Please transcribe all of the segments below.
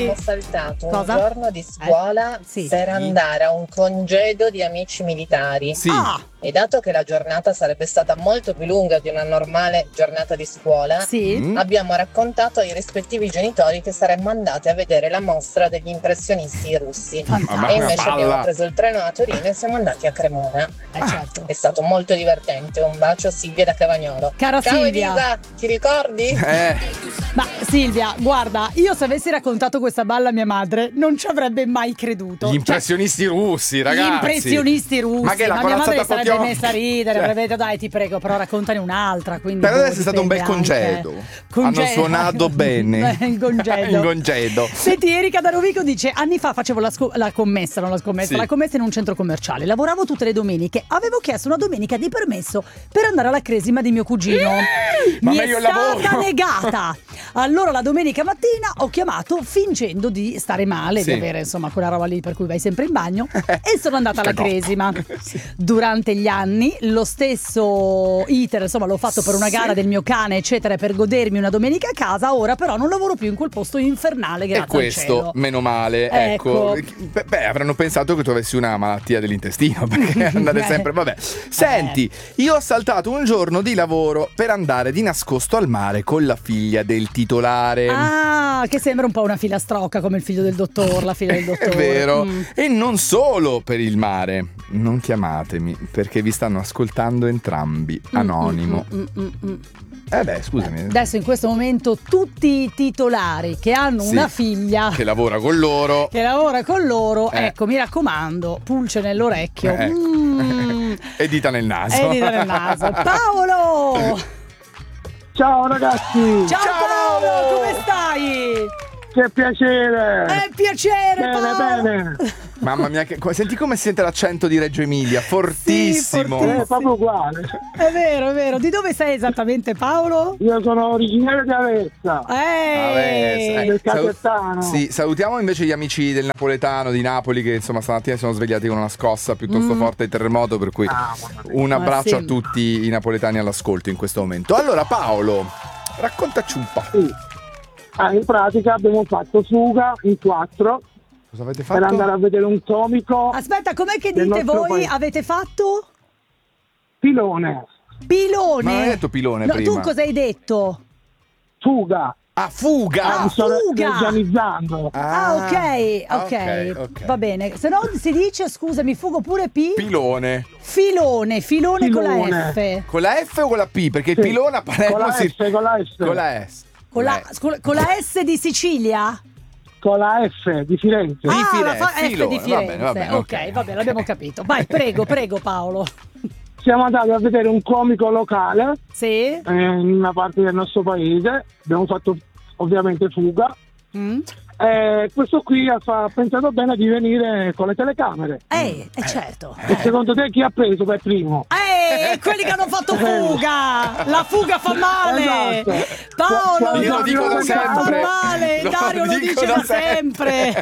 Abbiamo saltato un Cosa? giorno di scuola Sì. per andare a un congedo di amici militari. Sì. E dato che la giornata sarebbe stata molto più lunga di una normale giornata di scuola, Sì. abbiamo raccontato ai rispettivi genitori che saremmo andati a vedere la mostra degli impressionisti russi. Fantastico. E invece palla. abbiamo preso il treno a Torino e siamo andati a Cremona. Certo. È stato molto divertente. Un bacio a Silvia da Cavagnolo. Cara Ciao Silvia. Elisa, ti ricordi? Ma Silvia, guarda, io se avessi raccontato questa balla a mia madre non ci avrebbe mai creduto. Gli impressionisti russi, ragazzi. Gli impressionisti russi. Ma che la mia madre corazzata sarebbe Potio- messa a ridere, Cioè. avrebbe detto dai ti prego, però raccontane un'altra. Quindi Per adesso è stato un bel dipende congedo. anche. Hanno suonato bene. In congedo. In congedo. Senti, Erika da Rovigo dice: anni fa facevo la commessa, non la scommessa, Sì. la commessa in un centro commerciale. Lavoravo tutte le domeniche. Avevo chiesto una domenica di permesso per andare alla cresima di mio cugino. Ma Mi è meglio il stata lavoro. negata. Allora la domenica mattina ho chiamato fingendo di stare male, Sì. di avere insomma quella roba lì per cui vai sempre in bagno e sono andata alla Cagotto. cresima. Durante gli anni lo stesso iter, insomma, l'ho fatto per una gara del mio cane, eccetera, per godermi una domenica a casa. Ora però non lavoro più in quel posto infernale, grazie E questo, al cielo. meno male, ecco. Beh, avranno pensato che tu avessi una malattia dell'intestino, perché andare sempre, vabbè. Senti, io ho saltato un giorno di lavoro per andare di nascosto al mare con la figlia del titolare. Ah, che sembra un po' una filastrocca come il figlio del dottor, la figlia del dottore. È vero. Mm. E non solo per il mare. Non chiamatemi, perché vi stanno ascoltando entrambi. Anonimo. Beh, scusami. Adesso in questo momento tutti i titolari che hanno Sì, una figlia che lavora con loro. che lavora con loro, Eh. ecco, mi raccomando, pulce nell'orecchio. E dita nel naso. E dita nel naso. Paolo! Ciao ragazzi, Ciao Paolo, come stai? che piacere. È piacere, Bene, Paolo. bene. Mamma mia, senti come si sente l'accento di Reggio Emilia, fortissimo. fortissimo. È proprio uguale. È vero, è vero. Di dove sei esattamente, Paolo? Io sono originario di Avezza, del Casertano. Sì, salutiamo invece gli amici del napoletano di Napoli che insomma stamattina si sono svegliati con una scossa piuttosto forte di terremoto, per cui un abbraccio a sì. tutti i napoletani all'ascolto in questo momento. Allora Paolo, raccontaci un po'. Sì. In pratica abbiamo fatto fuga in 4 Cosa avete per fatto? andare a vedere un comico. Aspetta, com'è che Del dite nostro voi? paese. Avete fatto? Pilone, Pilone. Ma non hai detto pilone No, prima? tu cosa hai detto? fuga. Ah, fuga! Mi sto fuga. organizzando. Ah, ok. ok. Va bene. Se no si dice, scusami, fugo pure Pilone. filone con la Filone. F. Con la F o con la P? Perché il Sì. pilone a Palermo Con la si... S, con la S. Con la S. Con la S di Sicilia? Con la F di Firenze. Di la Firenze, F di filone, Firenze. va bene, ok, va bene, l'abbiamo capito. Vai, prego Paolo. Siamo andati a vedere un comico locale Sì? in una parte del nostro paese. Abbiamo fatto ovviamente fuga. Mm? Questo qui ha pensato bene di venire con le telecamere. Certo. E secondo te chi ha preso per primo? Quelli che hanno fatto fuga! La fuga fa male! Esatto. Paolo, Io lo dico da la fuga fa sempre. male! Lo Dario lo dico dice da da sempre!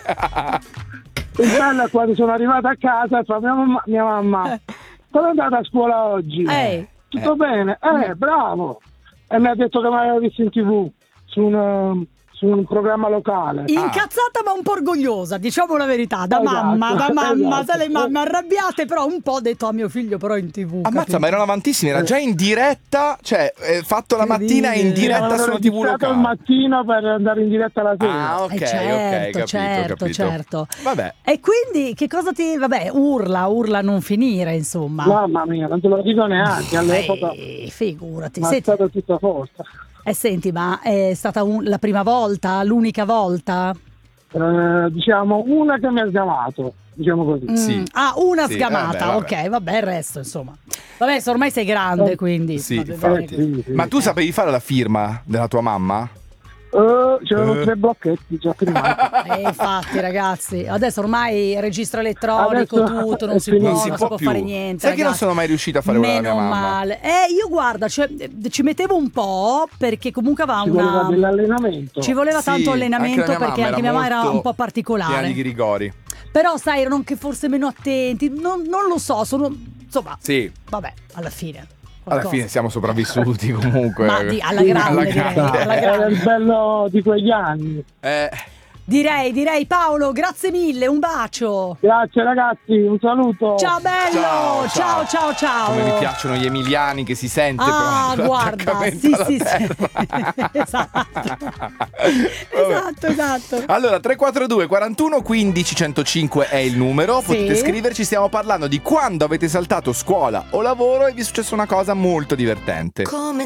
Il bello è quando sono arrivata a casa e fa mia mamma, sono andata a scuola oggi. Tutto bene? Bravo! E mi ha detto che mi aveva visto in TV su un programma locale. Incazzata ma un po' orgogliosa, diciamo la verità, da Esatto, mamma, esatto. sai le mamme arrabbiate, però un po' detto a mio figlio però in TV. Ammazza, capito? ma erano avantissimi, era già in diretta, cioè fatto la mattina in diretta Avevano sulla TV registrato locale. il mattino per andare in diretta la sera. Ah, ok, certo, ok, capito. certo. Vabbè. E quindi che cosa ti... Vabbè, urla a non finire, insomma. Mamma mia, non te lo dico neanche, all'epoca Figurati. ma è Senti, stata tutta forza. senti, ma è stata la prima volta, l'unica volta? Diciamo una che mi ha sgamato, diciamo così. Sì. Una Sì, sgamata, vabbè. ok, vabbè, il resto, insomma. Vabbè, se ormai sei grande, quindi... Sì, va bene infatti. così. Sì. Ma tu sapevi fare la firma della tua mamma? C'erano 3 blocchetti già prima. Infatti, ragazzi, adesso ormai registro elettronico, Adesso tutto, non è si finito. può, Non non si si può può più. fare niente. Sai che non ragazzi. sono mai riuscito a fare quella della Meno mia mamma? male. Io guarda, cioè, ci mettevo un po' perché comunque aveva Ci voleva una... dell'allenamento. Ci voleva Sì, tanto anche allenamento la mia perché mamma anche mia mamma era molto un po' piena particolare. di Grigori. Però sai, erano anche forse meno attenti. Non lo so, sono... Insomma, Sì, vabbè, alla fine. alla qualcosa. fine siamo sopravvissuti comunque. Ma alla grande, direi. Alla Era grande. il bello di quegli anni. Direi Paolo, grazie mille, un bacio. Grazie ragazzi, un saluto. Ciao bello, ciao. Come mi piacciono gli emiliani che si sente proprio guarda, sì. Esatto. Allora 342 41 15 105 è il numero, potete scriverci, stiamo parlando di quando avete saltato scuola o lavoro e vi è successa una cosa molto divertente. Come